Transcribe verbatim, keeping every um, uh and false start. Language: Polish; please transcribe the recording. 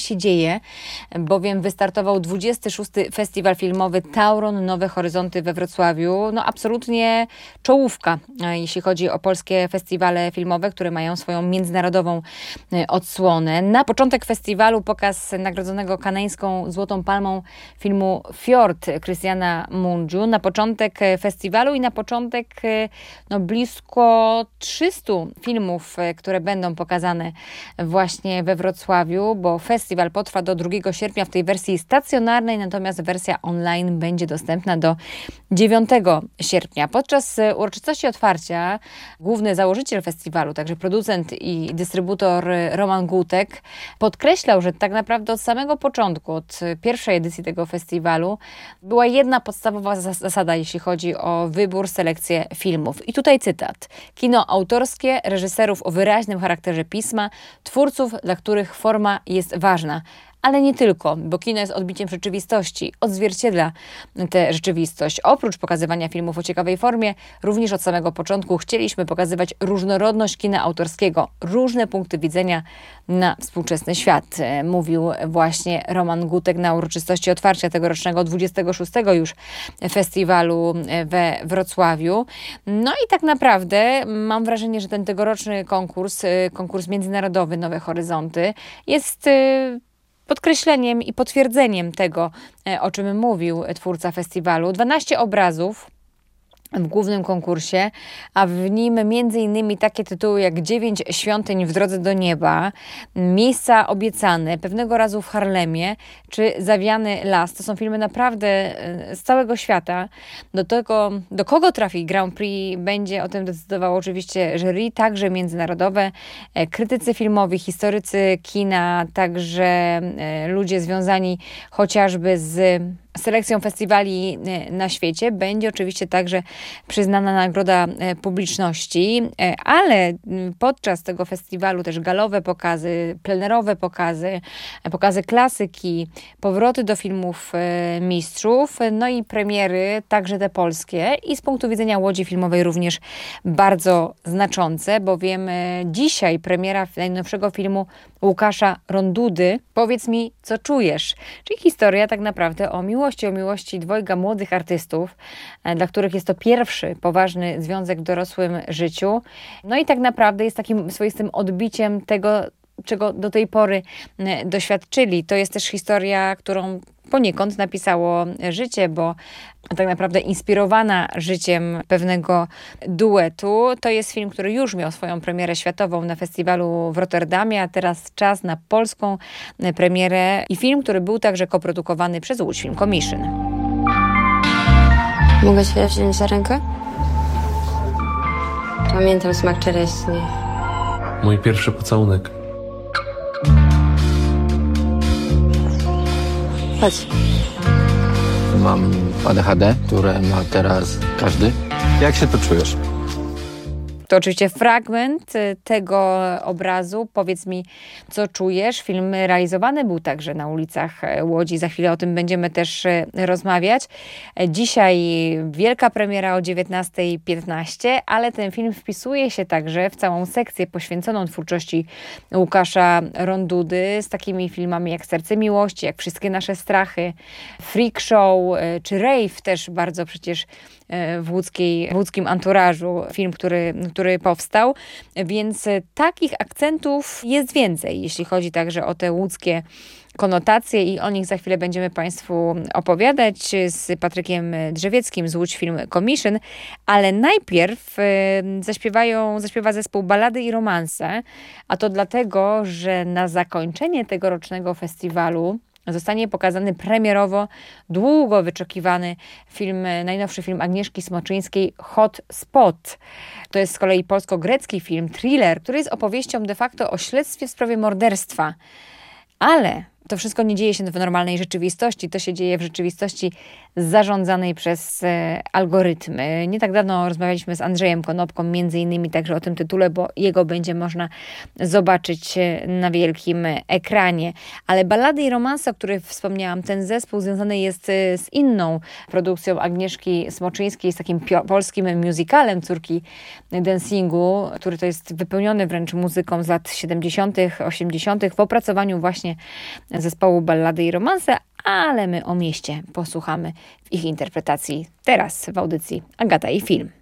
się dzieje, bowiem wystartował dwudziesty szósty Festiwal Filmowy Tauron Nowe Horyzonty we Wrocławiu. No absolutnie czołówka, jeśli chodzi o polskie festiwale filmowe, które mają swoją międzynarodową odsłonę. Na początek festiwalu pokaz nagrodzonego kanańską Złotą Palmą filmu Fjord Krystiana Mungiu. Na początek festiwalu i na początek no, blisko trzystu filmów, które będą pokazane właśnie we Wrocławiu, bo festiwal potrwa do drugiego sierpnia w tej wersji stacjonarnej, natomiast wersja online będzie dostępna do dziewiątego sierpnia. Podczas uroczystości otwarcia główny założyciel festiwalu, także producent i dystrybutor Roman Gutek podkreślał, że tak naprawdę od samego początku, od pierwszej edycji tego festiwalu była jedna podstawowa zasada, jeśli chodzi o wybór, selekcję filmów. I tutaj cytat. Kino autorskie, reżyserów o wyraźnym charakterze pisma, twórców, dla których forma jest ważna. Ale nie tylko, bo kino jest odbiciem rzeczywistości, odzwierciedla tę rzeczywistość. Oprócz pokazywania filmów o ciekawej formie, również od samego początku chcieliśmy pokazywać różnorodność kina autorskiego, różne punkty widzenia na współczesny świat, mówił właśnie Roman Gutek na uroczystości otwarcia tegorocznego dwudziestego szóstego już festiwalu we Wrocławiu. No i tak naprawdę mam wrażenie, że ten tegoroczny konkurs, konkurs międzynarodowy Nowe Horyzonty jest podkreśleniem i potwierdzeniem tego, o czym mówił twórca festiwalu. dwanaście obrazów w głównym konkursie, a w nim między innymi takie tytuły jak Dziewięć świątyń w drodze do nieba, Miejsca obiecane, Pewnego razu w Harlemie, czy Zawiany las. To są filmy naprawdę z całego świata. Do tego, do kogo trafi Grand Prix, będzie o tym decydowało oczywiście jury, także międzynarodowe, krytycy filmowi, historycy kina, także ludzie związani chociażby z selekcją festiwali na świecie. Będzie oczywiście także przyznana nagroda publiczności, ale podczas tego festiwalu też galowe pokazy, plenerowe pokazy, pokazy klasyki, powroty do filmów mistrzów, no i premiery, także te polskie i z punktu widzenia Łodzi Filmowej również bardzo znaczące, bowiem dzisiaj premiera najnowszego filmu Łukasza Rondudy, Powiedz mi, co czujesz, czyli historia tak naprawdę o miłości, o miłości dwojga młodych artystów, dla których jest to pierwszy poważny związek w dorosłym życiu. No i tak naprawdę jest takim swoistym odbiciem tego, czego do tej pory doświadczyli. To jest też historia, którą poniekąd napisało życie, bo tak naprawdę inspirowana życiem pewnego duetu. To jest film, który już miał swoją premierę światową na festiwalu w Rotterdamie, a teraz czas na polską premierę i film, który był także koprodukowany przez Łódź Film Commission. Mogę cię wziąć za rękę? Pamiętam smak czereśni. Mój pierwszy pocałunek. Chodź. Mam A D H D, które ma teraz każdy. Jak się tu czujesz? To oczywiście fragment tego obrazu. Powiedz mi, co czujesz. Film realizowany był także na ulicach Łodzi. Za chwilę o tym będziemy też rozmawiać. Dzisiaj wielka premiera o dziewiętnasta piętnaście, ale ten film wpisuje się także w całą sekcję poświęconą twórczości Łukasza Rondudy z takimi filmami jak Serce Miłości, jak Wszystkie nasze strachy, Freak Show czy Rave, też bardzo przecież w, łódzkiej, w łódzkim anturażu film, który, który powstał, więc takich akcentów jest więcej, jeśli chodzi także o te łódzkie konotacje i o nich za chwilę będziemy Państwu opowiadać z Patrykiem Drzewieckim z Łódź Film Commission, ale najpierw zaśpiewają, zaśpiewa zespół Ballady i romanse, a to dlatego, że na zakończenie tegorocznego festiwalu zostanie pokazany premierowo długo wyczekiwany film, najnowszy film Agnieszki Smoczyńskiej Hot Spot. To jest z kolei polsko-grecki film, thriller, który jest opowieścią de facto o śledztwie w sprawie morderstwa. Ale to wszystko nie dzieje się w normalnej rzeczywistości, to się dzieje w rzeczywistości zarządzanej przez e, algorytmy. Nie tak dawno rozmawialiśmy z Andrzejem Konopką, między innymi także o tym tytule, bo jego będzie można zobaczyć na wielkim ekranie. Ale Ballady i romanse, o których wspomniałam, ten zespół związany jest z inną produkcją Agnieszki Smoczyńskiej, z takim pio- polskim musicalem Córki dancingu, który to jest wypełniony wręcz muzyką z lat siedemdziesiątych, osiemdziesiątych w opracowaniu właśnie zespołu Ballady i Romanse, ale my o mieście posłuchamy w ich interpretacji teraz w audycji Agata i Film.